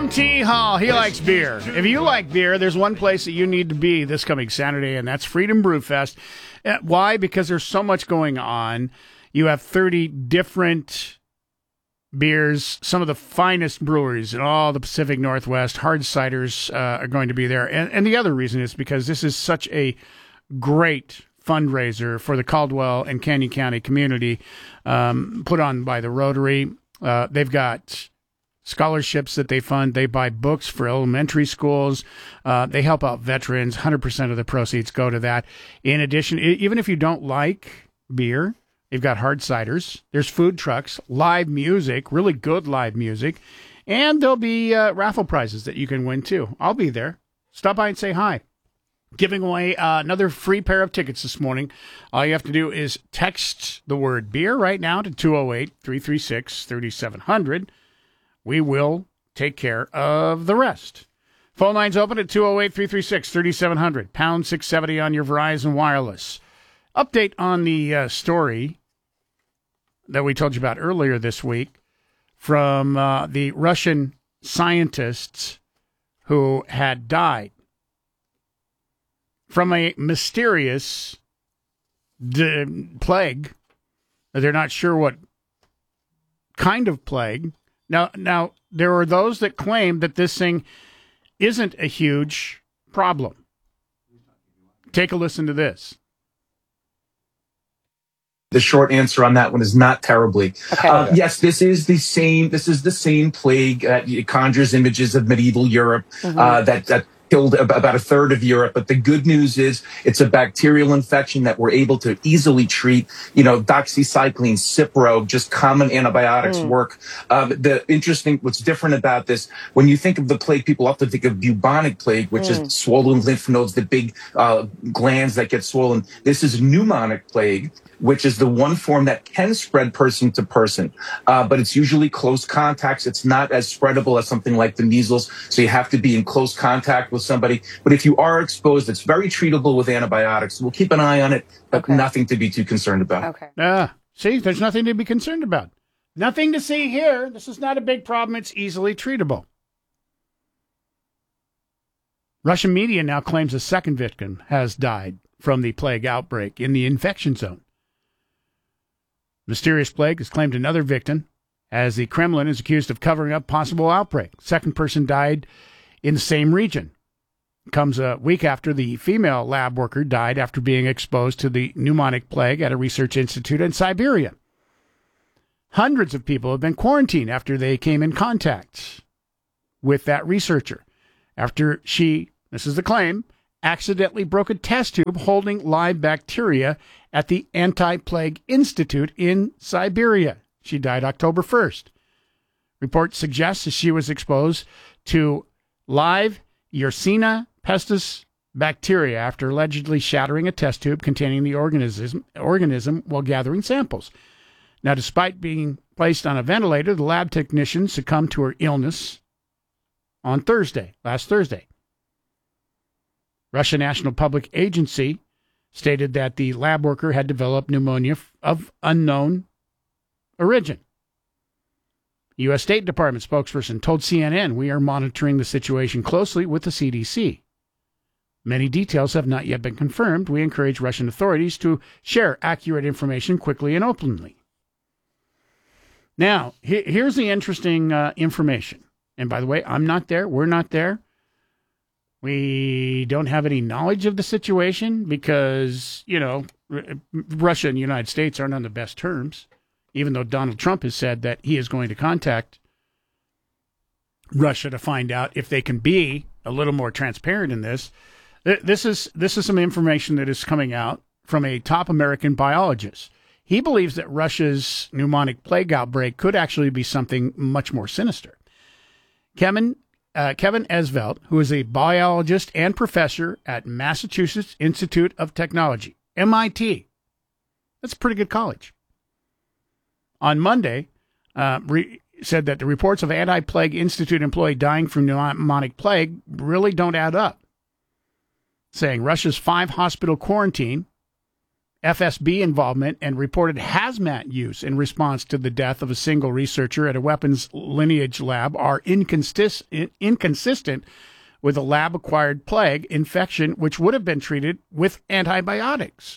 Tom T. Hall, he likes beer. If you like beer, there's one place that you need to be this coming Saturday, and that's Freedom Brew Fest. Why? Because there's so much going on. You have 30 different beers, some of the finest breweries in all the Pacific Northwest. Hard ciders are going to be there. And the other reason is because this is such a great fundraiser for the Caldwell and Canyon County community, put on by the Rotary. They've got scholarships that they fund. They buy books for elementary schools. They help out veterans. 100% of the proceeds go to that. In addition, even if you don't like beer, they've got hard ciders. There's food trucks, live music, really good live music. And there'll be raffle prizes that you can win, too. I'll be there. Stop by and say hi. Giving away another free pair of tickets this morning. All you have to do is text the word beer right now to 208-336-3700. We will take care of the rest. Phone lines open at 208-336-3700, pound 670 on your Verizon Wireless. Update on the story that we told you about earlier this week from the Russian scientists who had died from a mysterious plague. They're not sure what kind of plague. Now, there are those that claim that this thing isn't a huge problem. Take a listen to this. The short answer on that one is not terribly. Okay. Yes, this is the same. This is the same plague. It conjures images of medieval Europe that killed about a third of Europe. But the good news is it's a bacterial infection that we're able to easily treat. Doxycycline, Cipro, just common antibiotics work. What's different about this, when you think of the plague, people often think of bubonic plague, which is swollen lymph nodes, the big glands that get swollen. This is pneumonic plague, which is the one form that can spread person to person. But it's usually close contacts. It's not as spreadable as something like the measles. So you have to be in close contact with somebody. But if you are exposed, it's very treatable with antibiotics. We'll keep an eye on it, but nothing to be too concerned about. Okay. See, there's nothing to be concerned about. Nothing to see here. This is not a big problem. It's easily treatable. Russian media now claims a second victim has died from the plague outbreak in the infection zone. Mysterious plague has claimed another victim, as the Kremlin is accused of covering up possible outbreak. Second person died in the same region. Comes a week after the female lab worker died after being exposed to the pneumonic plague at a research institute in Siberia. Hundreds of people have been quarantined after they came in contact with that researcher, after she, this is the claim, accidentally broke a test tube holding live bacteria at the Anti-Plague Institute in Siberia. She died October 1st. Report suggests that she was exposed to live Yersinia pestis bacteria after allegedly shattering a test tube containing the organism while gathering samples. Now, despite being placed on a ventilator, the lab technician succumbed to her illness on last Thursday. Russian National Public Agency stated that the lab worker had developed pneumonia of unknown origin. U.S. State Department spokesperson told CNN, "We are monitoring the situation closely with the CDC. Many details have not yet been confirmed. We encourage Russian authorities to share accurate information quickly and openly." Now, here's the interesting information. And by the way, I'm not there. We're not there. We don't have any knowledge of the situation because, Russia and the United States aren't on the best terms, even though Donald Trump has said that he is going to contact Russia to find out if they can be a little more transparent in this. This is some information that is coming out from a top American biologist. He believes that Russia's pneumonic plague outbreak could actually be something much more sinister. Kevin Esvelt, who is a biologist and professor at Massachusetts Institute of Technology, MIT. That's a pretty good college. On Monday, said that the reports of Anti-Plague Institute employee dying from pneumonic plague really don't add up, saying Russia's 5-hospital quarantine FSB involvement and reported hazmat use in response to the death of a single researcher at a weapons lineage lab are inconsistent with a lab-acquired plague infection which would have been treated with antibiotics.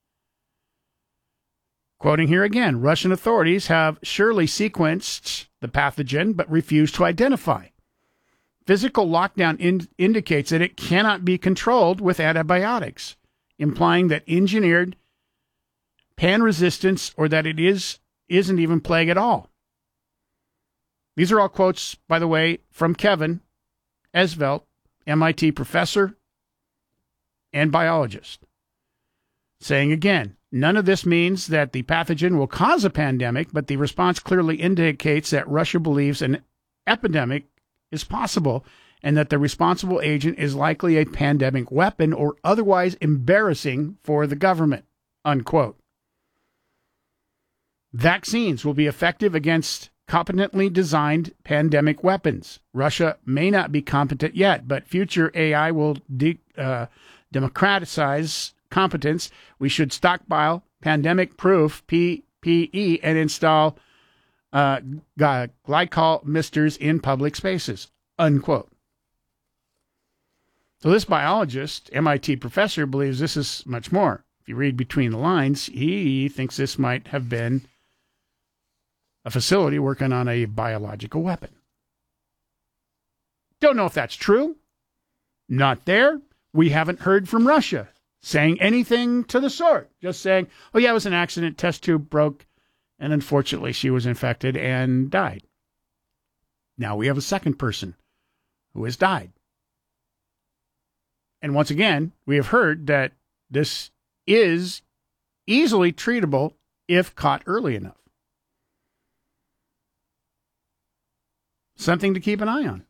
Quoting here again, Russian authorities have surely sequenced the pathogen but refused to identify. Physical lockdown indicates that it cannot be controlled with antibiotics, implying that engineered pan-resistance or that it isn't even plague at all. These are all quotes, by the way, from Kevin Esvelt, MIT professor and biologist, saying again, none of this means that the pathogen will cause a pandemic, but the response clearly indicates that Russia believes an epidemic is possible and that the responsible agent is likely a pandemic weapon or otherwise embarrassing for the government, unquote. Vaccines will be effective against competently designed pandemic weapons. Russia may not be competent yet, but future AI will democratize competence. We should stockpile pandemic-proof PPE and install glycol misters in public spaces, unquote. So this biologist, MIT professor, believes this is much more. If you read between the lines, he thinks this might have been a facility working on a biological weapon. Don't know if that's true. Not there. We haven't heard from Russia saying anything to the sort. Just saying, oh yeah, it was an accident, test tube broke, and unfortunately she was infected and died. Now we have a second person who has died. And once again, we have heard that this is easily treatable if caught early enough. Something to keep an eye on.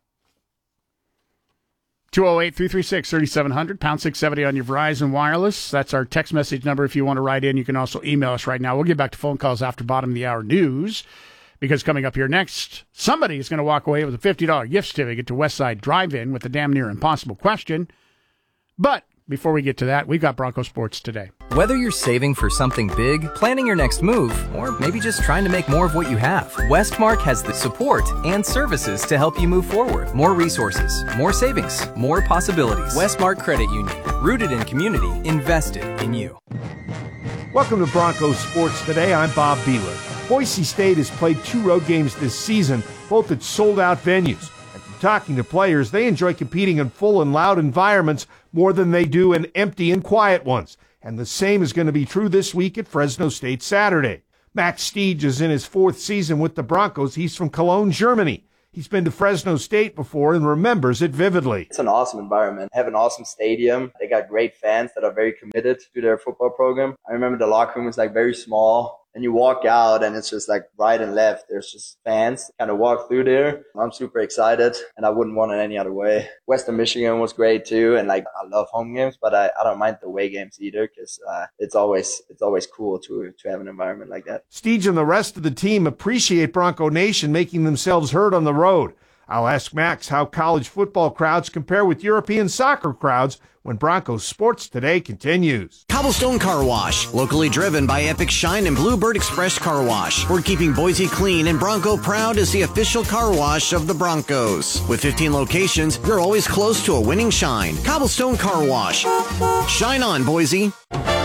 208-336-3700, pound 670 on your Verizon Wireless. That's our text message number if you want to write in. You can also email us right now. We'll get back to phone calls after bottom of the hour news, because coming up here next, somebody is going to walk away with a $50 gift certificate to Westside Drive-In with a damn near impossible question. But before we get to that, we've got Bronco Sports today. Whether you're saving for something big, planning your next move, or maybe just trying to make more of what you have, Westmark has the support and services to help you move forward. More resources, more savings, more possibilities. Westmark Credit Union. Rooted in community, invested in you. Welcome to Bronco Sports Today. I'm Bob Beeler. Boise State has played 2 road games this season, both at sold-out venues. And from talking to players, they enjoy competing in full and loud environments more than they do in empty and quiet ones. And the same is going to be true this week at Fresno State Saturday. Max Stiege is in his 4th season with the Broncos. He's from Cologne, Germany. He's been to Fresno State before and remembers it vividly. It's an awesome environment. They have an awesome stadium. They got great fans that are very committed to their football program. I remember the locker room was like very small. And you walk out and it's just like right and left. There's just fans kind of walk through there. I'm super excited and I wouldn't want it any other way. Western Michigan was great too. And like, I love home games, but I don't mind the away games either because it's always cool to have an environment like that. Stiege and the rest of the team appreciate Bronco Nation making themselves heard on the road. I'll ask Max how college football crowds compare with European soccer crowds when Broncos Sports Today continues. Cobblestone Car Wash, locally driven by Epic Shine and Bluebird Express Car Wash. We're keeping Boise clean and Bronco proud as the official car wash of the Broncos. With 15 locations, you're always close to a winning shine. Cobblestone Car Wash. Shine on, Boise.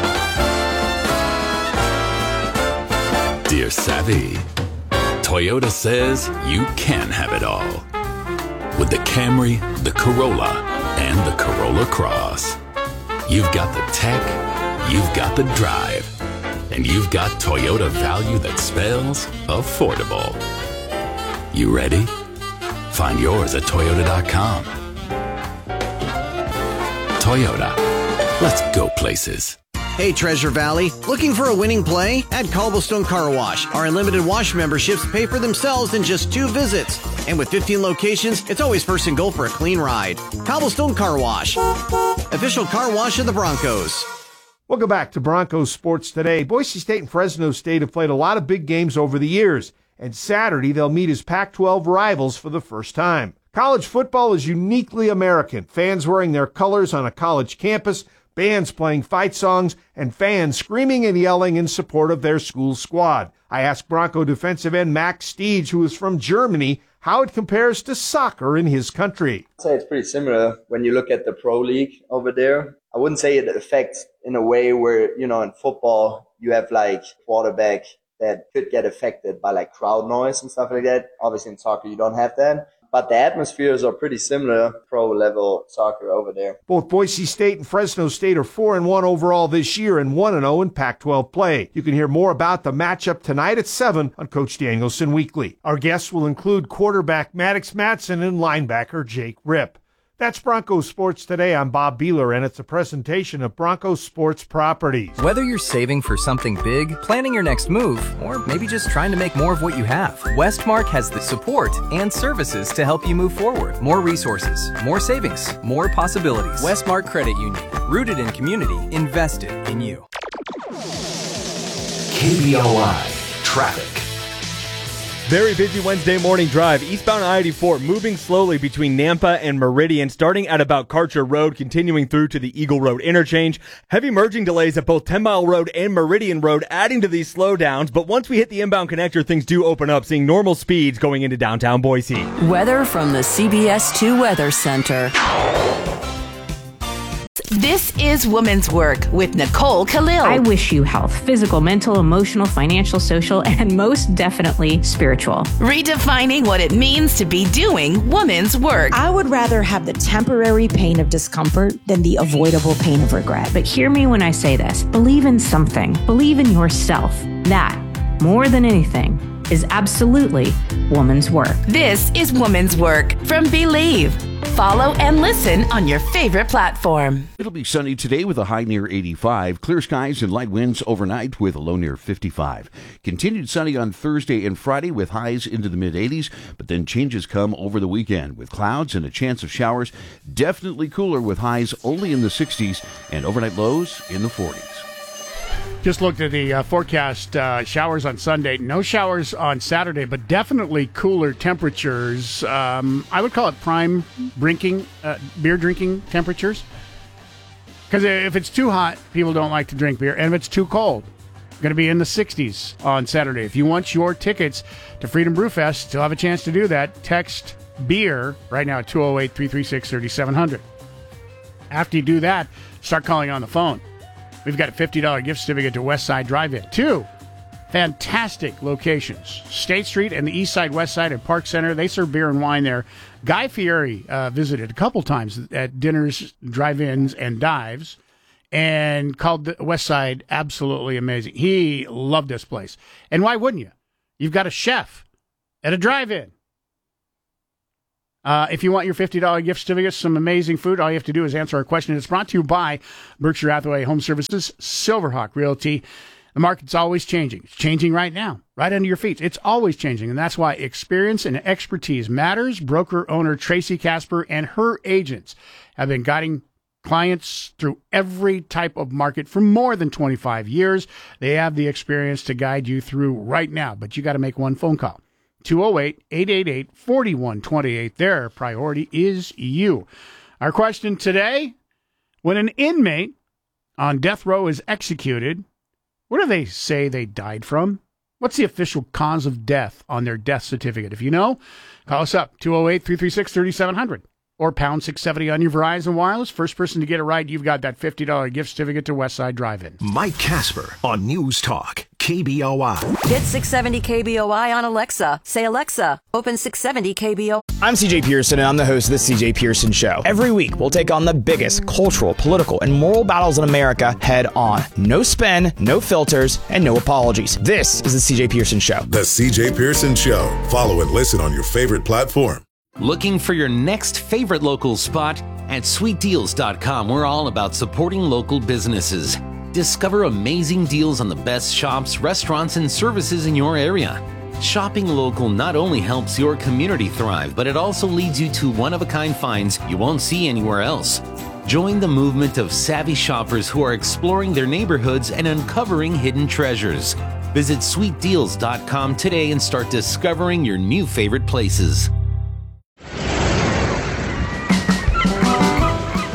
Dear Savvy, Toyota says you can have it all. With the Camry, the Corolla, and the Corolla Cross. You've got the tech, you've got the drive, and you've got Toyota value that spells affordable. You ready? Find yours at Toyota.com. Toyota, let's go places. Hey, Treasure Valley, looking for a winning play? At Cobblestone Car Wash, our unlimited wash memberships pay for themselves in just 2 visits. And with 15 locations, it's always first and goal for a clean ride. Cobblestone Car Wash, official car wash of the Broncos. Welcome back to Broncos Sports Today. Boise State and Fresno State have played a lot of big games over the years, and Saturday they'll meet as Pac-12 rivals for the first time. College football is uniquely American. Fans wearing their colors on a college campus, bands playing fight songs, and fans screaming and yelling in support of their school squad. I asked Bronco defensive end Max Steege, who is from Germany, how it compares to soccer in his country. I'd say it's pretty similar when you look at the pro league over there. I wouldn't say it affects in a way where, in football, you have like quarterback that could get affected by like crowd noise and stuff like that. Obviously in soccer, you don't have that. But the atmospheres are pretty similar, pro-level soccer over there. Both Boise State and Fresno State are 4-1 overall this year and 1-0 in Pac-12 play. You can hear more about the matchup tonight at 7 on Coach Danielson Weekly. Our guests will include quarterback Maddox Madsen and linebacker Jake Ripp. That's Broncos Sports Today. I'm Bob Beeler, and it's a presentation of Broncos Sports Properties. Whether you're saving for something big, planning your next move, or maybe just trying to make more of what you have, Westmark has the support and services to help you move forward. More resources, more savings, more possibilities. Westmark Credit Union. Rooted in community, invested in you. KBOI Traffic. Very busy Wednesday morning drive. Eastbound I-84 moving slowly between Nampa and Meridian, starting at about Karcher Road, continuing through to the Eagle Road interchange. Heavy merging delays at both 10 Mile Road and Meridian Road, adding to these slowdowns. But once we hit the inbound connector, things do open up, seeing normal speeds going into downtown Boise. Weather from the CBS 2 Weather Center. This is Woman's Work with Nicole Khalil. I wish you health, physical, mental, emotional, financial, social, and most definitely spiritual. Redefining what it means to be doing woman's work. I would rather have the temporary pain of discomfort than the avoidable pain of regret. But hear me when I say this. Believe in something. Believe in yourself. That, more than anything, is absolutely woman's work. This is Woman's Work from Believe. Follow and listen on your favorite platform. It'll be sunny today with a high near 85. Clear skies and light winds overnight with a low near 55. Continued sunny on Thursday and Friday with highs into the mid-80s, but then changes come over the weekend with clouds and a chance of showers. Definitely cooler with highs only in the 60s and overnight lows in the 40s. Just looked at the forecast, showers on Sunday. No showers on Saturday, but definitely cooler temperatures. I would call it prime beer drinking temperatures. Because if it's too hot, people don't like to drink beer. And if it's too cold, going to be in the 60s on Saturday. If you want your tickets to Freedom Brew Fest, still have a chance to do that. Text BEER right now at 208-336-3700. After you do that, start calling on the phone. We've got a $50 gift certificate to Westside Drive-In. 2 fantastic locations. State Street and the East Side, West Side, and Park Center. They serve beer and wine there. Guy Fieri visited a couple times at dinners, drive-ins, and dives, and called the West Side absolutely amazing. He loved this place. And why wouldn't you? You've got a chef at a drive-in. If you want your $50 gift certificate, some amazing food, all you have to do is answer our question. It's brought to you by Berkshire Hathaway Home Services, Silverhawk Realty. The market's always changing. It's changing right now, right under your feet. It's always changing, and that's why experience and expertise matters. Broker owner Tracy Casper and her agents have been guiding clients through every type of market for more than 25 years. They have the experience to guide you through right now, but you got to make one phone call. 208-888-4128. Their priority is you. Our question today, when an inmate on death row is executed, what do they say they died from? What's the official cause of death on their death certificate? If you know, call us up, 208-336-3700. Or pound 670 on your Verizon Wireless. First person to get it right, you've got that $50 gift certificate to Westside Drive-In. Mike Casper on News Talk, KBOI. Get 670 KBOI on Alexa. Say, Alexa, open 670 KBOI. I'm CJ Pearson, and I'm the host of The CJ Pearson Show. Every week, we'll take on the biggest cultural, political, and moral battles in America head on. No spin, no filters, and no apologies. This is The CJ Pearson Show. The CJ Pearson Show. Follow and listen on your favorite platform. Looking for your next favorite local spot? At sweetdeals.com, we're all about supporting local businesses. Discover amazing deals on the best shops, restaurants, and services in your area. Shopping local not only helps your community thrive, but it also leads you to one-of-a-kind finds you won't see anywhere else. Join the movement of savvy shoppers who are exploring their neighborhoods and uncovering hidden treasures. Visit sweetdeals.com today and start discovering your new favorite places.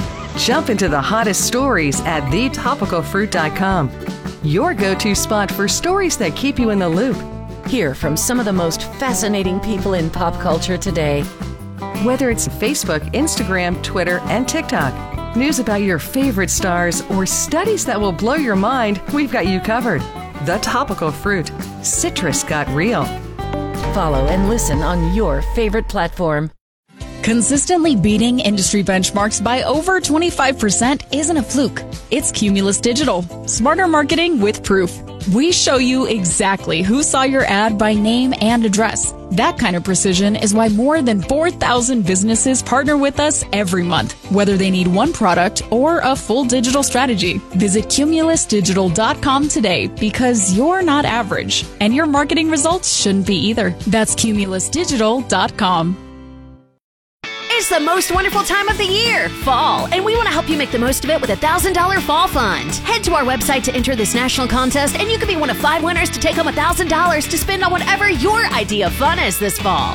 Jump into the hottest stories at thetopicalfruit.com. Your go-to spot for stories that keep you in the loop. Hear from some of the most fascinating people in pop culture today. Whether it's Facebook, Instagram, Twitter, and TikTok, news about your favorite stars, or studies that will blow your mind, we've got you covered. The Topical Fruit. Citrus got real. Follow and listen on your favorite platform. Consistently beating industry benchmarks by over 25% isn't a fluke. It's Cumulus Digital. Smarter marketing with proof. We show you exactly who saw your ad by name and address. That kind of precision is why more than 4,000 businesses partner with us every month, whether they need one product or a full digital strategy. Visit cumulusdigital.com today because you're not average, and your marketing results shouldn't be either. That's cumulusdigital.com. It's the most wonderful time of the year, fall, and we want to help you make the most of it with a $1,000 fall fund. Head to our website to enter this national contest, and you could be one of 5 winners to take home $1,000 to spend on whatever your idea of fun is this fall.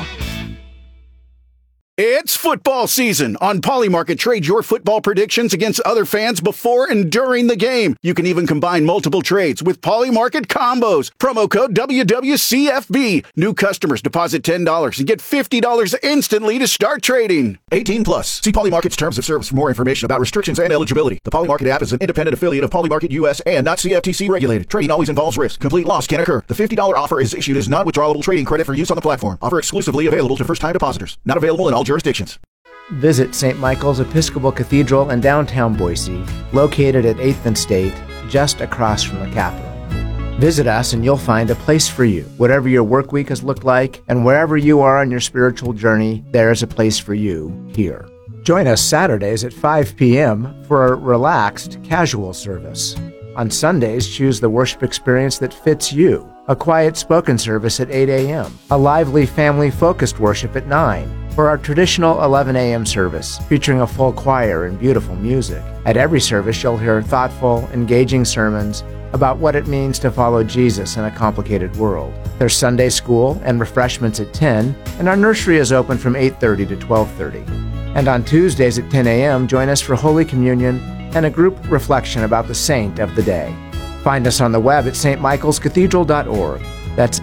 It's football season. On Polymarket, trade your football predictions against other fans before and during the game. You can even combine multiple trades with Polymarket combos. Promo code WWCFB. New customers deposit $10 and get $50 instantly to start trading. 18 plus. See Polymarket's terms of service for more information about restrictions and eligibility. The Polymarket app is an independent affiliate of Polymarket US and not CFTC regulated. Trading always involves risk. Complete loss can occur. The $50 offer is issued as non-withdrawable trading credit for use on the platform. Offer exclusively available to first-time depositors. Not available in all jurisdictions. Visit St. Michael's Episcopal Cathedral in downtown Boise, located at 8th and State, just across from the Capitol. Visit us and you'll find a place for you. Whatever your work week has looked like, and wherever you are on your spiritual journey, there is a place for you here. Join us Saturdays at 5 p.m. for a relaxed, casual service. On Sundays, choose the worship experience that fits you. A quiet spoken service at 8 a.m., a lively family-focused worship at 9, or our traditional 11 a.m. service, featuring a full choir and beautiful music. At every service, you'll hear thoughtful, engaging sermons about what it means to follow Jesus in a complicated world. There's Sunday school and refreshments at 10, and our nursery is open from 8:30 to 12:30. And on Tuesdays at 10 a.m., join us for Holy Communion and a group reflection about the saint of the day. Find us on the web at stmichaelscathedral.org. That's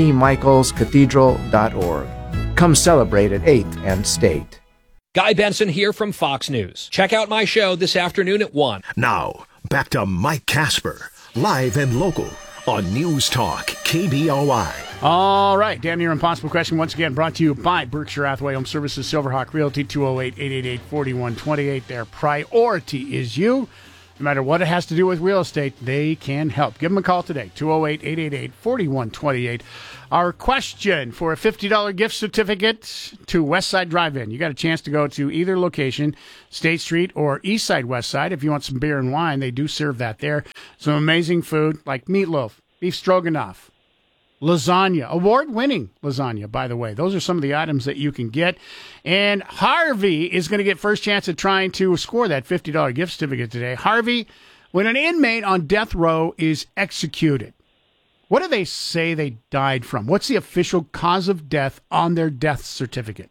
stmichaelscathedral.org. Come celebrate at 8th and State. Guy Benson here from Fox News. Check out my show this afternoon at 1. Now, back to Mike Casper, live and local on News Talk KBOI. All right, damn near impossible question once again brought to you by Berkshire Hathaway Home Services, Silverhawk Realty, 208-888-4128. Their priority is you. No matter what it has to do with real estate, they can help. Give them a call today, 208-888-4128. Our question for a $50 gift certificate to Westside Drive-In. You got a chance to go to either location, State Street or Eastside Westside. If you want some beer and wine, they do serve that there. Some amazing food like meatloaf, beef stroganoff, lasagna, award-winning lasagna, by the way. Those are some of the items that you can get. And Harvey is going to get first chance at trying to score that $50 gift certificate today. Harvey, when an inmate on death row is executed, what do they say they died from? What's the official cause of death on their death certificate?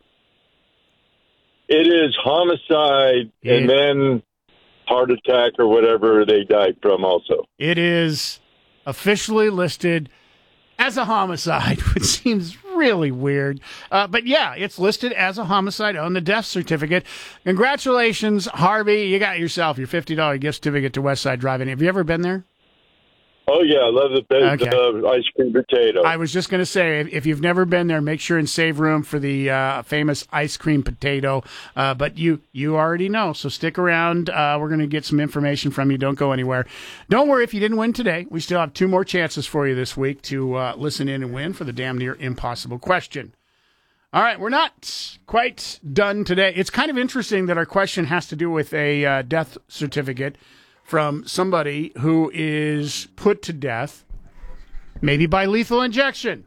It is homicide and then heart attack or whatever they died from also. It is officially listed as a homicide, which seems really weird. But yeah, it's listed as a homicide on the death certificate. Congratulations, Harvey. You got yourself your $50 gift certificate to Westside Drive-In. Have you ever been there? Oh, yeah, I love the ice cream potato. I was just going to say, if you've never been there, make sure and save room for the famous ice cream potato. But you already know, so stick around. We're going to get some information from you. Don't go anywhere. Don't worry if you didn't win today. We still have 2 more chances for you this week to listen in and win for the damn near impossible question. All right, we're not quite done today. It's kind of interesting that our question has to do with a death certificate from somebody who is put to death, maybe by lethal injection.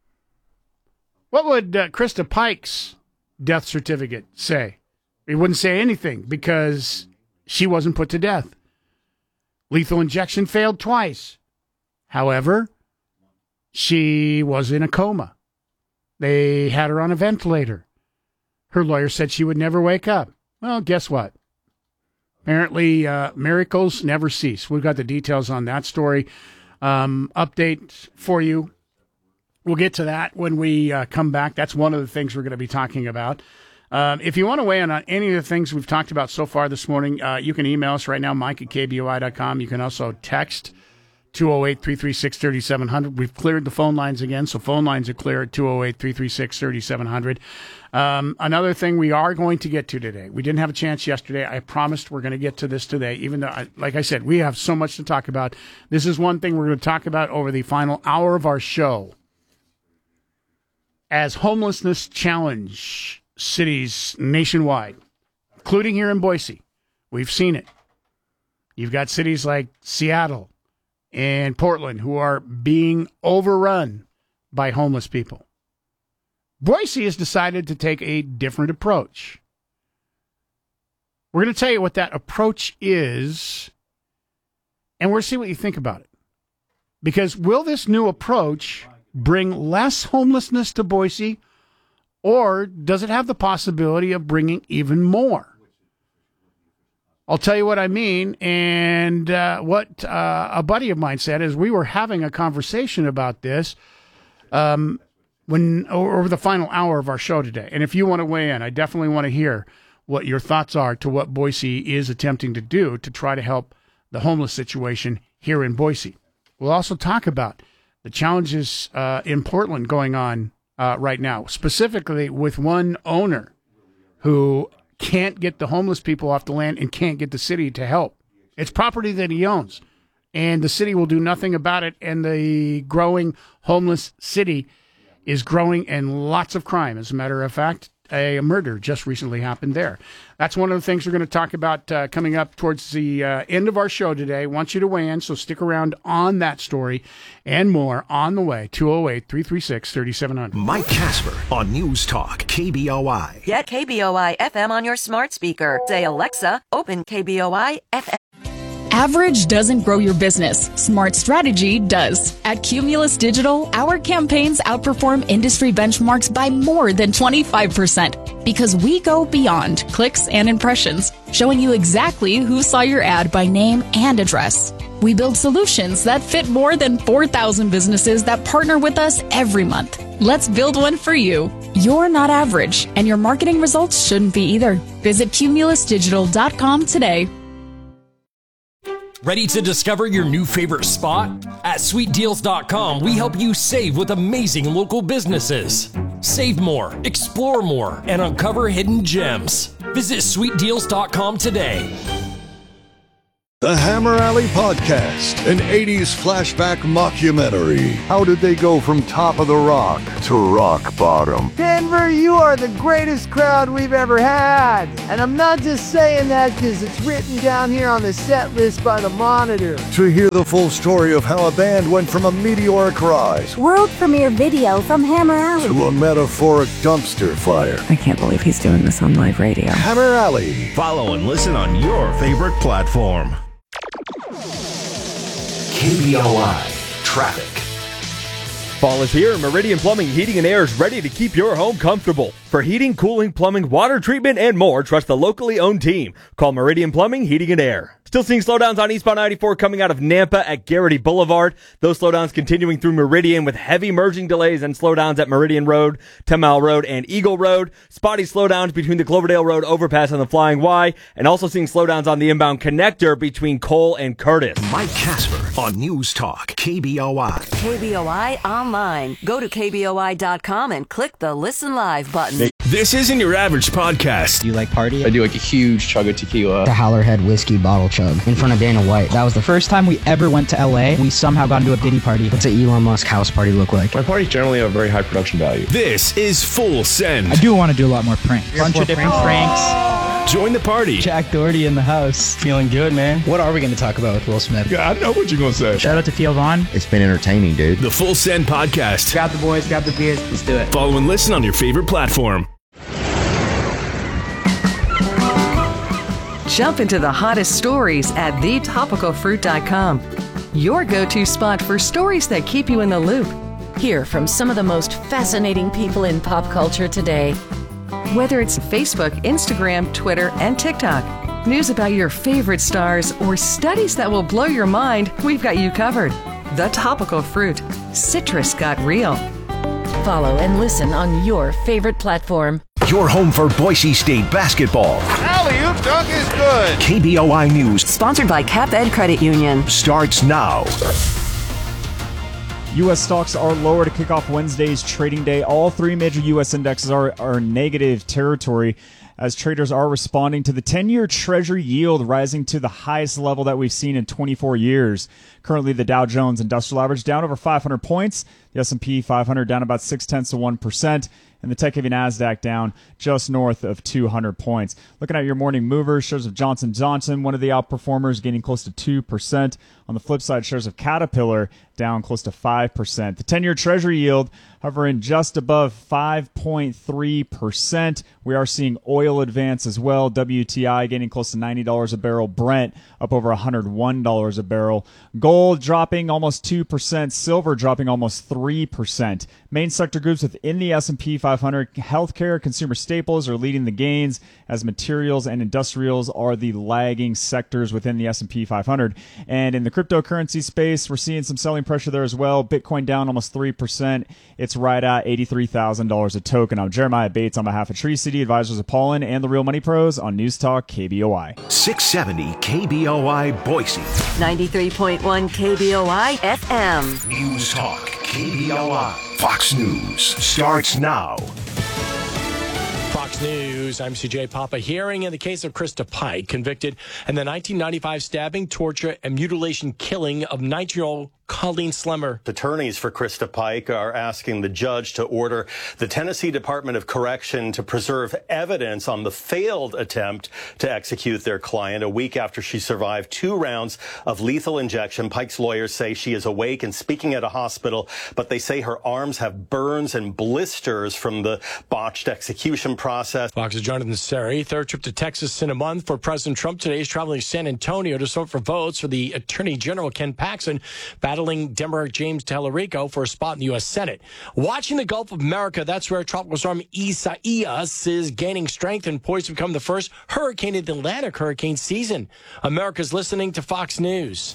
What would Krista Pike's death certificate say? It wouldn't say anything because she wasn't put to death. Lethal injection failed twice. However, she was in a coma. They had her on a ventilator. Her lawyer said she would never wake up. Well, guess what? Apparently, miracles never cease. We've got the details on that story. Update for you. We'll get to that when we come back. That's one of the things we're going to be talking about. If you want to weigh in on any of the things we've talked about so far this morning, you can email us right now, mike@kboi.com. You can also text 208-336-3700. We've cleared the phone lines again, so phone lines are clear at 208-336-3700. Another thing we are going to get to today. We didn't have a chance yesterday. I promised we're going to get to this today, even though, like I said, we have so much to talk about. This is one thing we're going to talk about over the final hour of our show. As homelessness challenge cities nationwide, including here in Boise. We've seen it. You've got cities like Seattle and Portland who are being overrun by homeless people. Boise has decided to take a different approach. We're going to tell you what that approach is, and we're going to see what you think about it. Because will this new approach bring less homelessness to Boise, or does it have the possibility of bringing even more? I'll tell you what I mean, and what a buddy of mine said is we were having a conversation about this over the final hour of our show today. And if you want to weigh in, I definitely want to hear what your thoughts are to what Boise is attempting to do to try to help the homeless situation here in Boise. We'll also talk about the challenges in Portland going on right now, specifically with one owner who can't get the homeless people off the land and can't get the city to help. It's property that he owns, and the city will do nothing about it, and the growing homeless city is growing, and lots of crime. As a matter of fact, a murder just recently happened there. That's one of the things we're going to talk about coming up towards the end of our show today. I want you to weigh in, so stick around on that story and more on the way. 208-336-3700. Mike Casper on News Talk KBOI. Get KBOI FM on your smart speaker. Say, Alexa, open KBOI FM. Average doesn't grow your business. Smart strategy does. At Cumulus Digital, our campaigns outperform industry benchmarks by more than 25% because we go beyond clicks and impressions, showing you exactly who saw your ad by name and address. We build solutions that fit more than 4,000 businesses that partner with us every month. Let's build one for you. You're not average, and your marketing results shouldn't be either. Visit cumulusdigital.com today. Ready to discover your new favorite spot? At sweetdeals.com, we help you save with amazing local businesses. Save more, explore more, and uncover hidden gems. Visit sweetdeals.com today. The Hammer Alley Podcast, an 80s flashback mockumentary. How did they go from top of the rock to rock bottom? Denver, you are the greatest crowd we've ever had. And I'm not just saying that because it's written down here on the set list by the Monitor. To hear the full story of how a band went from a meteoric rise, world premiere video from Hammer Alley, to a metaphoric dumpster fire. I can't believe he's doing this on live radio. Hammer Alley. Follow and listen on your favorite platform. KBOI Traffic. Fall is here, and Meridian Plumbing, Heating, and Air is ready to keep your home comfortable. For heating, cooling, plumbing, water treatment, and more, trust the locally owned team. Call Meridian Plumbing, Heating, and Air. Still seeing slowdowns on eastbound 94 coming out of Nampa at Garrity Boulevard. Those slowdowns continuing through Meridian with heavy merging delays and slowdowns at Meridian Road, 10 Mile Road, and Eagle Road. Spotty slowdowns between the Cloverdale Road overpass and the Flying Y. And also seeing slowdowns on the inbound connector between Cole and Curtis. Mike Casper on News Talk KBOI. KBOI Online. Go to KBOI.com and click the Listen Live button. This isn't your average podcast. You like party? I do like a huge chug of tequila. The Howlerhead whiskey bottle chug in front of Dana White. That was the first time we ever went to LA. We somehow got into a Diddy party. What's an Elon Musk house party look like? My parties generally have very high production value. This is Full Send. I do want to do a lot more pranks. Bunch of different pranks. Join the party. Jack Doherty in the house. Feeling good, man. What are we going to talk about with Will Smith? Yeah, I know what you're going to say. Shout out to Theo Vaughn. It's been entertaining, dude. The Full Send Podcast. Grab the boys, grab the beers. Let's do it. Follow and listen on your favorite platform. Jump into the hottest stories at thetopicalfruit.com. Your go-to spot for stories that keep you in the loop. Hear from some of the most fascinating people in pop culture today. Whether it's Facebook, Instagram, Twitter, and TikTok, News about your favorite stars or studies that will blow your mind, we've got you covered. The Topical Fruit. Citrus got real. Follow and listen on your favorite platform. Your home for Boise State basketball. Alley-oop dunk is good. KBOI News. Sponsored by Cap Ed Credit Union. Starts now. U.S. stocks are lower to kick off Wednesday's trading day. All three major U.S. indexes are negative territory as traders are responding to the 10-year Treasury yield rising to the highest level that we've seen in 24 years. Currently, the Dow Jones Industrial Average down over 500 points. The S&P 500 down about 0.6%. And the tech-heavy NASDAQ down just north of 200 points. Looking at your morning movers, shares of Johnson & Johnson, one of the outperformers, gaining close to 2%. On the flip side, shares of Caterpillar down close to 5%. The 10-year Treasury yield hovering just above 5.3%. We are seeing oil advance as well. WTI gaining close to $90 a barrel. Brent up over $101 a barrel. Gold dropping almost 2%. Silver dropping almost 3%. Main sector groups within the S&P 500, healthcare, consumer staples are leading the gains as materials and industrials are the lagging sectors within the S&P 500. And in the cryptocurrency space, we're seeing some selling pressure there as well. Bitcoin down almost 3%. It's right at $83,000 a token. I'm Jeremiah Bates on behalf of Tree City Advisors of Paulin and the Real Money Pros on News Talk KBOI. 670 KBOI Boise. 93.1 KBOI FM. News Talk KBOI. Fox News starts now. Fox News, I'm CJ Papa. Hearing in the case of Krista Pike, convicted in the 1995 stabbing, torture, and mutilation killing of 19-year-old Colleen Slemmer. Attorneys for Krista Pike are asking the judge to order the Tennessee Department of Correction to preserve evidence on the failed attempt to execute their client a week after she survived 2 rounds of lethal injection. Pike's lawyers say she is awake and speaking at a hospital, but they say her arms have burns and blisters from the botched execution process. Fox's Jonathan Seri, third trip to Texas in a month for President Trump today. He's traveling to San Antonio to sort for votes for the Attorney General Ken Paxton, battling Democrat James Tallarico for a spot in the U.S. Senate. Watching the Gulf of America, that's where Tropical Storm Isaias is gaining strength and poised to become the first hurricane in the Atlantic hurricane season. America's listening to Fox News.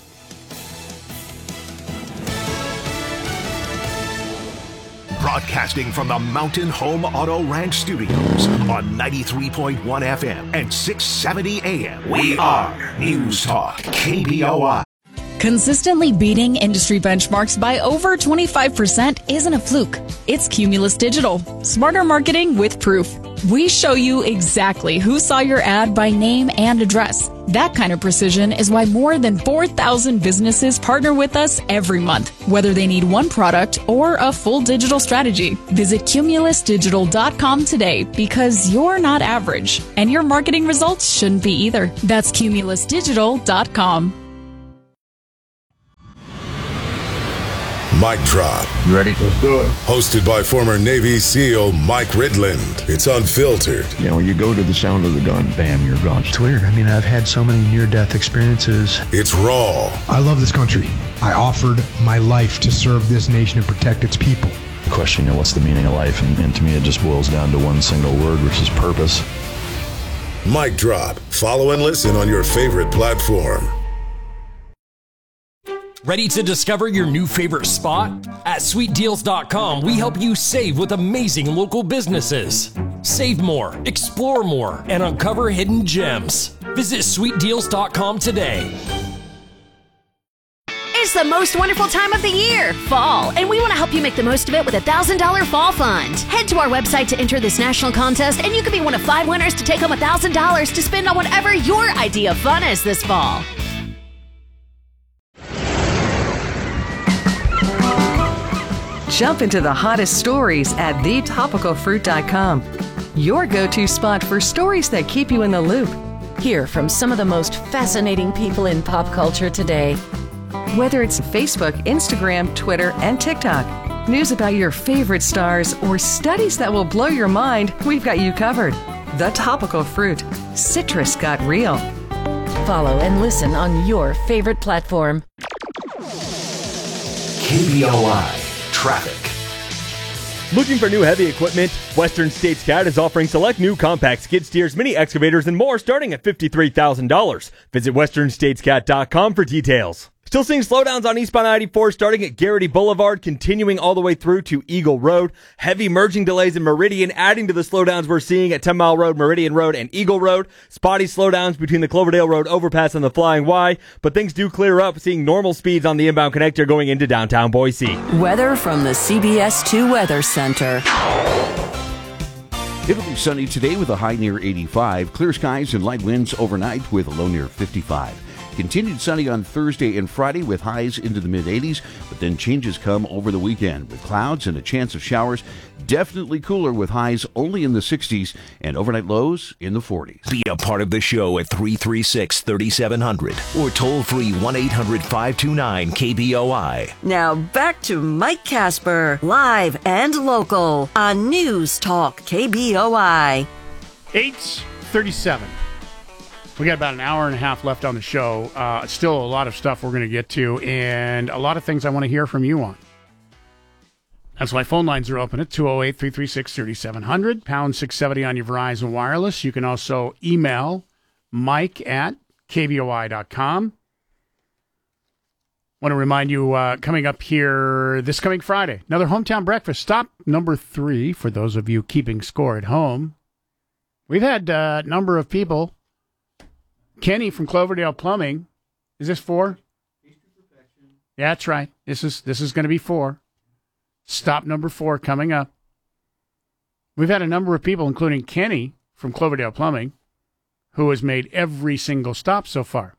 Broadcasting from the Mountain Home Auto Ranch Studios on 93.1 FM and 670 AM. We are News Talk KBOI. Consistently beating industry benchmarks by over 25% isn't a fluke. It's Cumulus Digital. Smarter marketing with proof. We show you exactly who saw your ad by name and address. That kind of precision is why more than 4,000 businesses partner with us every month, whether they need one product or a full digital strategy. Visit cumulusdigital.com today because you're not average, and your marketing results shouldn't be either. That's cumulusdigital.com. Mic Drop. You ready? Let's do it. Hosted by former Navy SEAL Mike Ridland. It's unfiltered. You know, when you go to the sound of the gun, bam, you're gone. It's weird. I mean, I've had so many near-death experiences. It's raw. I love this country. I offered my life to serve this nation and protect its people. The question, what's the meaning of life? And to me, it just boils down to one single word, which is purpose. Mic Drop. Follow and listen on your favorite platform. Ready to discover your new favorite spot? At SweetDeals.com, we help you save with amazing local businesses. Save more, explore more, and uncover hidden gems. Visit SweetDeals.com today. It's the most wonderful time of the year, fall, and we want to help you make the most of it with a $1,000 fall fund. Head to our website to enter this national contest, and you could be one of 5 winners to take home $1,000 to spend on whatever your idea of fun is this fall. Jump into the hottest stories at thetopicalfruit.com. Your go-to spot for stories that keep you in the loop. Hear from some of the most fascinating people in pop culture today. Whether it's Facebook, Instagram, Twitter, and TikTok. News about your favorite stars or studies that will blow your mind, we've got you covered. The Topical Fruit. Citrus got real. Follow and listen on your favorite platform. KBOI Traffic. Looking for new heavy equipment? Western States Cat is offering select new compact skid steers, mini excavators, and more starting at $53,000. Visit westernstatescat.com for details. Still seeing slowdowns on eastbound 94 starting at Garrity Boulevard, continuing all the way through to Eagle Road. Heavy merging delays in Meridian, adding to the slowdowns we're seeing at 10 Mile Road, Meridian Road, and Eagle Road. Spotty slowdowns between the Cloverdale Road overpass and the Flying Y, but things do clear up, seeing normal speeds on the inbound connector going into downtown Boise. Weather from the CBS 2 Weather Center. It'll be sunny today with a high near 85. Clear skies and light winds overnight with a low near 55. Continued sunny on Thursday and Friday with highs into the mid-80s, but then changes come over the weekend with clouds and a chance of showers. Definitely cooler with highs only in the 60s and overnight lows in the 40s. Be a part of the show at 336-3700 or toll free 1-800-529-KBOI. Now back to Mike Casper, live and local on News Talk KBOI. 8:37. We got about an hour and a half left on the show. Still a lot of stuff we're going to get to, and a lot of things I want to hear from you on. That's why phone lines are open at 208-336-3700, pound 670 on your Verizon Wireless. You can also email Mike at KBOI.com. Want to remind you, coming up here this coming Friday, another hometown breakfast. Stop number 3 for those of you keeping score at home. We've had a number of people. Kenny from Cloverdale Plumbing. Is this 4? Yeah, that's right. This is going to be 4. Stop number 4 coming up. We've had a number of people, including Kenny from Cloverdale Plumbing, who has made every single stop so far.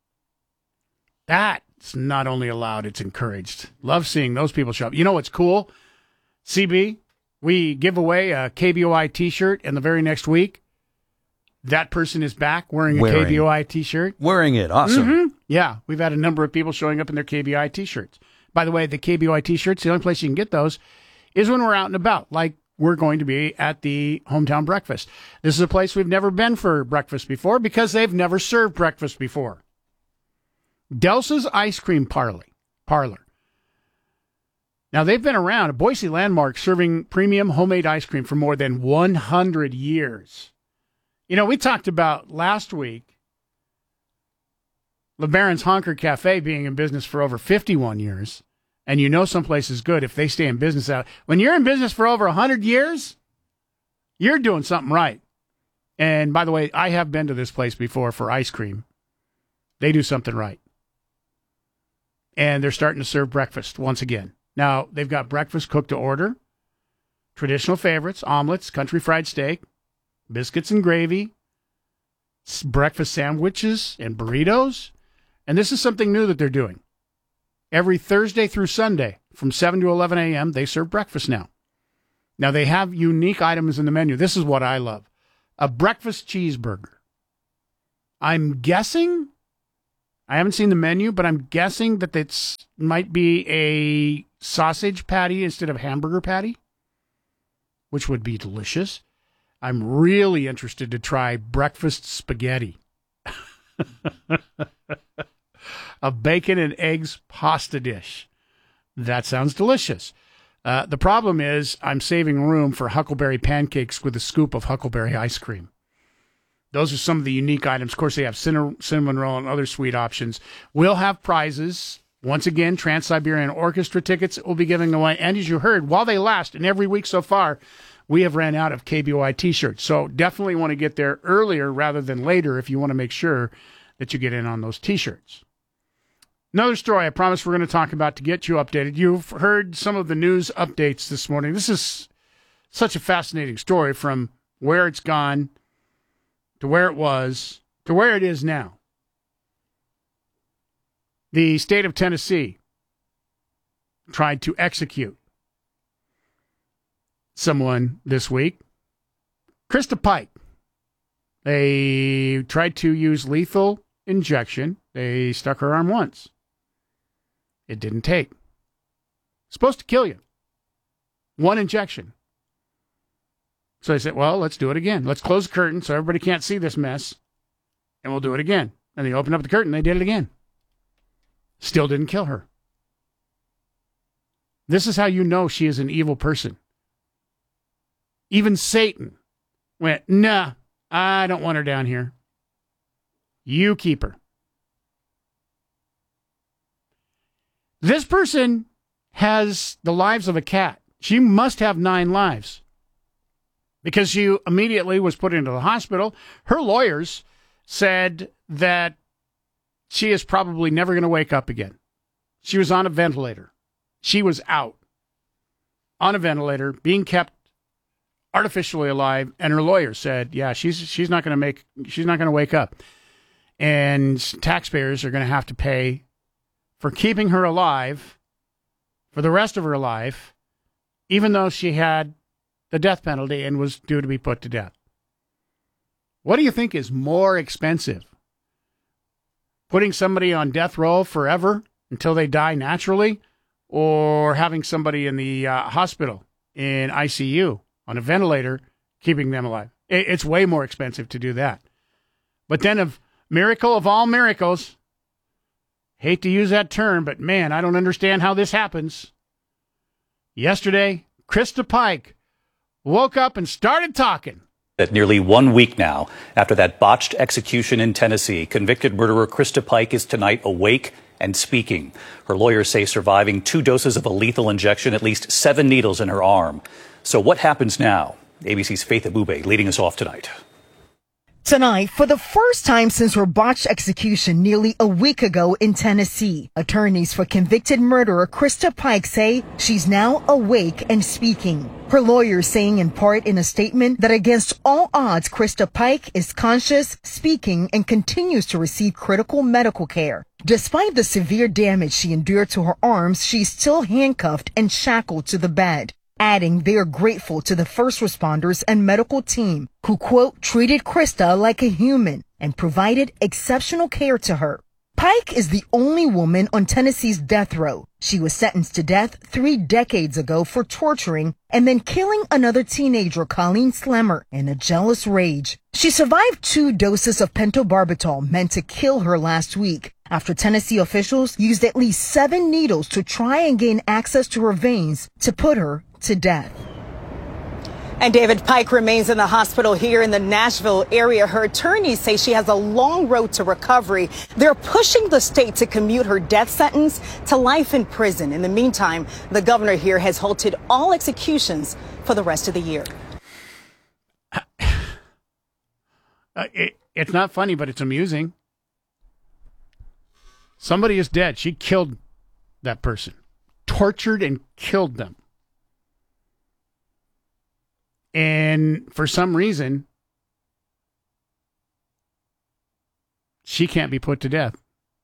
That's not only allowed, it's encouraged. Love seeing those people show up. You know what's cool? CB, we give away a KBOI t-shirt, and the very next week, that person is back wearing a KBOI t-shirt. Wearing it. Awesome. Mm-hmm. Yeah, we've had a number of people showing up in their KBOI t-shirts. By the way, the KBOI t-shirts, the only place you can get those is when we're out and about, like we're going to be at the hometown breakfast. This is a place we've never been for breakfast before because they've never served breakfast before. Delsa's Ice Cream Parlor. Now, they've been around, a Boise landmark, serving premium homemade ice cream for more than 100 years. You know, we talked about last week LeBaron's Honker Cafe being in business for over 51 years, and you know someplace is good if they stay in business out. When you're in business for over 100 years, you're doing something right. And by the way, I have been to this place before for ice cream. They do something right. And they're starting to serve breakfast once again. Now, they've got breakfast cooked to order, traditional favorites, omelets, country fried steak, biscuits and gravy, breakfast sandwiches and burritos. And this is something new that they're doing. Every Thursday through Sunday from 7 to 11 a.m., they serve breakfast now. Now, they have unique items in the menu. This is what I love. A breakfast cheeseburger. I'm guessing, I haven't seen the menu, but I'm guessing that it might be a sausage patty instead of hamburger patty, which would be delicious. I'm really interested to try breakfast spaghetti. A bacon and eggs pasta dish. That sounds delicious. The problem is I'm saving room for huckleberry pancakes with a scoop of huckleberry ice cream. Those are some of the unique items. Of course, they have cinnamon roll and other sweet options. We'll have prizes. Once again, Trans-Siberian Orchestra tickets will be giving away. And as you heard, while they last, and every week so far, we have ran out of KBOI t-shirts. So definitely want to get there earlier rather than later if you want to make sure that you get in on those t-shirts. Another story I promised we're going to talk about to get you updated. You've heard some of the news updates this morning. This is such a fascinating story from where it's gone to where it was to where it is now. The state of Tennessee tried to execute someone this week. Krista Pike. They tried to use lethal injection. They stuck her arm once. It didn't take. Supposed to kill you. One injection. So they said, well, let's do it again. Let's close the curtain so everybody can't see this mess, and we'll do it again. And they opened up the curtain. They did it again. Still didn't kill her. This is how you know she is an evil person. Even Satan went, nah, I don't want her down here. You keep her. This person has the lives of a cat. She must have 9 lives because she immediately was put into the hospital. Her lawyers said that she is probably never going to wake up again. She was on a ventilator. She was out on a ventilator, being kept artificially alive, and her lawyer said, yeah, she's not going to wake up. And taxpayers are going to have to pay for keeping her alive for the rest of her life, even though she had the death penalty and was due to be put to death. What do you think is more expensive? Putting somebody on death row forever until they die naturally, or having somebody in the hospital in ICU on a ventilator, keeping them alive? It's way more expensive to do that. But then, of miracle of all miracles, hate to use that term, but man, I don't understand how this happens. Yesterday, Krista Pike woke up and started talking. At nearly 1 week now after that botched execution in Tennessee, convicted murderer Krista Pike is tonight awake and speaking. Her lawyers say surviving 2 doses of a lethal injection, at least 7 needles in her arm. So what happens now? ABC's Faith Abube leading us off tonight. Tonight, for the first time since her botched execution nearly a week ago in Tennessee, attorneys for convicted murderer Krista Pike say she's now awake and speaking. Her lawyers saying in part in a statement that against all odds, Krista Pike is conscious, speaking, and continues to receive critical medical care. Despite the severe damage she endured to her arms, she's still handcuffed and shackled to the bed. Adding they are grateful to the first responders and medical team who, quote, treated Krista like a human and provided exceptional care to her. Pike is the only woman on Tennessee's death row. She was sentenced to death 3 decades ago for torturing and then killing another teenager, Colleen Slemmer, in a jealous rage. She survived 2 doses of pentobarbital meant to kill her last week after Tennessee officials used at least 7 needles to try and gain access to her veins to put her to death. And David, Pike remains in the hospital here in the Nashville area. Her attorneys say she has a long road to recovery. They're pushing the state to commute her death sentence to life in prison. In the meantime, the governor here has halted all executions for the rest of the year. It's not funny, but it's amusing. Somebody is dead. She killed that person, tortured and killed them. And for some reason, she can't be put to death.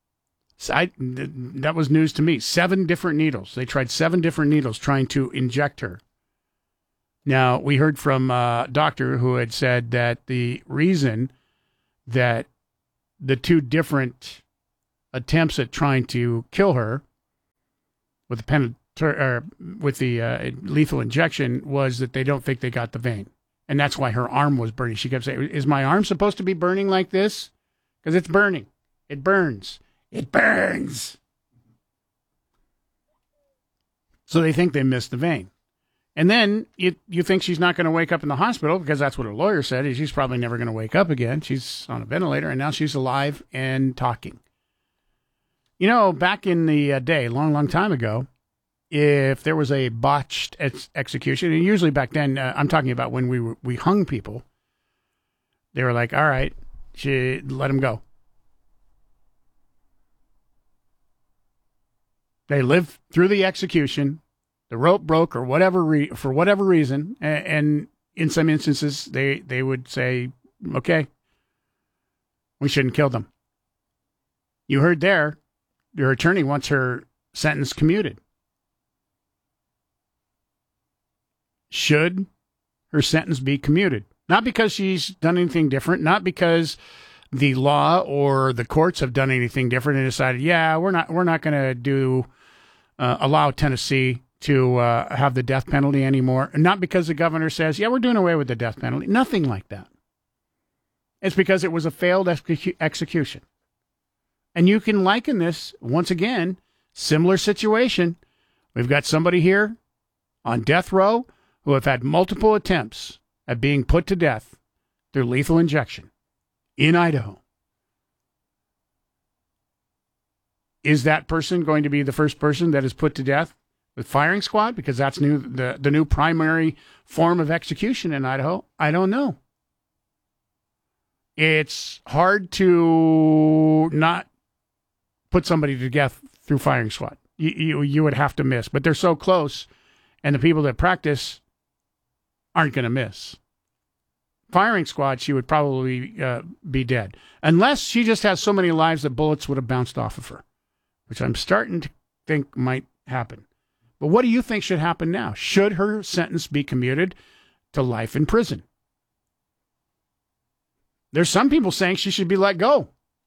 That was news to me. 7 different needles. They tried 7 different needles trying to inject her. Now, we heard from a doctor who had said that the reason that the 2 different attempts at trying to kill her with the lethal injection was that they don't think they got the vein. And that's why her arm was burning. She kept saying, is my arm supposed to be burning like this? Because it's burning. It burns. It burns. So they think they missed the vein. And then you think she's not going to wake up in the hospital because that's what her lawyer said. Is she's probably never going to wake up again. She's on a ventilator, and now she's alive and talking. You know, back in the day, long, long time ago, if there was a botched execution, and usually back then, I'm talking about when we hung people, they were like, all right, let him go. They lived through the execution, the rope broke or for whatever reason, and in some instances, they would say, okay, we shouldn't kill them. You heard there, your attorney wants her sentence commuted. Should her sentence be commuted? Not because she's done anything different, not because the law or the courts have done anything different and decided, yeah, we're not going to allow Tennessee to have the death penalty anymore. Not because the governor says, yeah, we're doing away with the death penalty. Nothing like that. It's because it was a failed execution. And you can liken this, once again, similar situation. We've got somebody here on death row who have had multiple attempts at being put to death through lethal injection in Idaho. Is that person going to be the first person that is put to death with firing squad? Because that's the new primary form of execution in Idaho. I don't know. It's hard to not put somebody to death through firing squad. You would have to miss. But they're so close, and the people that practice aren't going to miss. Firing squad, she would probably be dead. Unless she just has so many lives that bullets would have bounced off of her, which I'm starting to think might happen. But what do you think should happen now? Should her sentence be commuted to life in prison? There's some people saying she should be let go.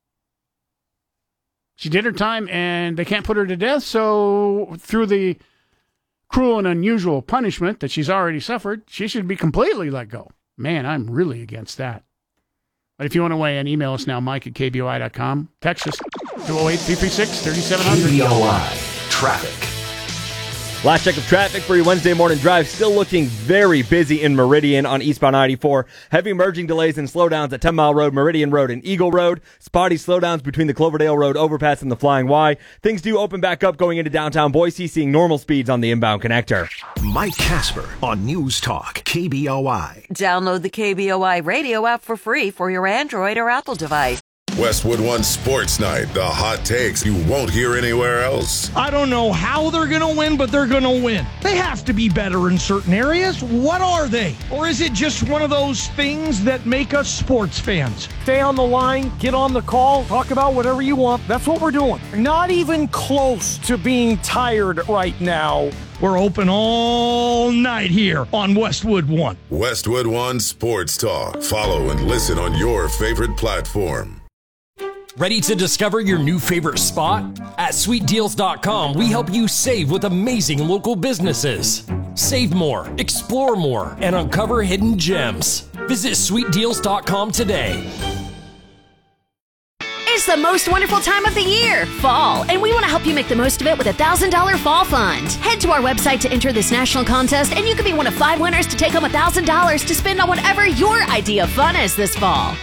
She did her time and they can't put her to death, so through the cruel and unusual punishment that she's already suffered, she should be completely let go. Man, I'm really against that. But if you want to weigh in, email us now, Mike@KBOI.com. Text us, 208-336-3700. KBOI Traffic. Last check of traffic for your Wednesday morning drive. Still looking very busy in Meridian on eastbound 94. Heavy merging delays and slowdowns at 10 Mile Road, Meridian Road, and Eagle Road. Spotty slowdowns between the Cloverdale Road overpass and the Flying Y. Things do open back up going into downtown Boise, seeing normal speeds on the inbound connector. Mike Casper on News Talk KBOI. Download the KBOI radio app for free for your Android or Apple device. Westwood One Sports Night. The hot takes you won't hear anywhere else. I don't know how they're going to win, but they're going to win. They have to be better in certain areas. What are they? Or is it just one of those things that make us sports fans? Stay on the line, get on the call, talk about whatever you want. That's what we're doing. Not even close to being tired right now. We're open all night here on Westwood One. Westwood One Sports Talk. Follow and listen on your favorite platform. Ready to discover your new favorite spot? At SweetDeals.com, we help you save with amazing local businesses. Save more, explore more, and uncover hidden gems. Visit SweetDeals.com today. It's the most wonderful time of the year, fall, and we want to help you make the most of it with a $1,000 fall fund. Head to our website to enter this national contest, and you could be one of 5 winners to take home $1,000 to spend on whatever your idea of fun is this fall.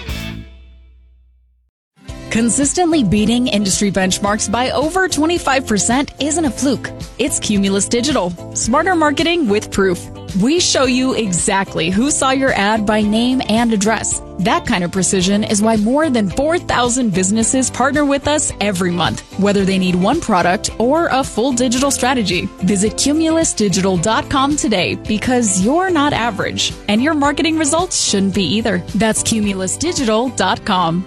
Consistently beating industry benchmarks by over 25% isn't a fluke. It's Cumulus Digital. Smarter marketing with proof. We show you exactly who saw your ad by name and address. That kind of precision is why more than 4,000 businesses partner with us every month, whether they need one product or a full digital strategy. Visit CumulusDigital.com today because you're not average, and your marketing results shouldn't be either. That's CumulusDigital.com.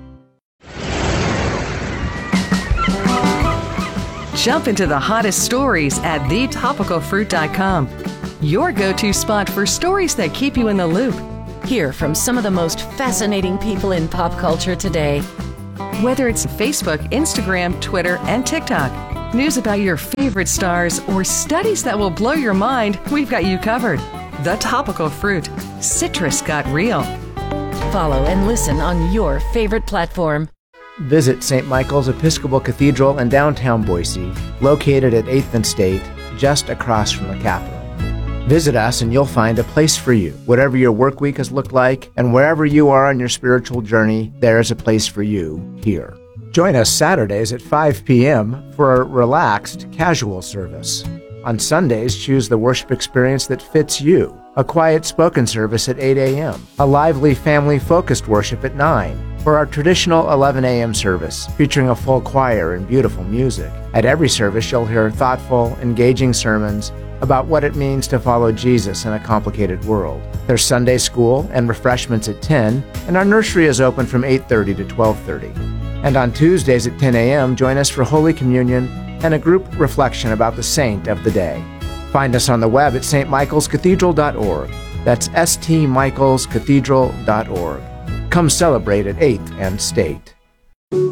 Jump into the hottest stories at thetopicalfruit.com. Your go-to spot for stories that keep you in the loop. Hear from some of the most fascinating people in pop culture today. Whether it's Facebook, Instagram, Twitter, and TikTok, news about your favorite stars, or studies that will blow your mind, we've got you covered. The Topical Fruit. Citrus got real. Follow and listen on your favorite platform. Visit St. Michael's Episcopal Cathedral in downtown Boise, located at 8th and State, just across from the Capitol. Visit us and you'll find a place for you. Whatever your work week has looked like, and wherever you are on your spiritual journey, there is a place for you here. Join us Saturdays at 5 p.m. for a relaxed, casual service. On Sundays, choose the worship experience that fits you. A quiet spoken service at 8 a.m. A lively family-focused worship at 9. For our traditional 11 a.m. service, featuring a full choir and beautiful music. At every service, you'll hear thoughtful, engaging sermons about what it means to follow Jesus in a complicated world. There's Sunday school and refreshments at 10, and our nursery is open from 8:30 to 12:30. And on Tuesdays at 10 a.m., join us for Holy Communion and a group reflection about the saint of the day. Find us on the web at stmichaelscathedral.org. That's stmichaelscathedral.org. Come celebrate at 8th and State.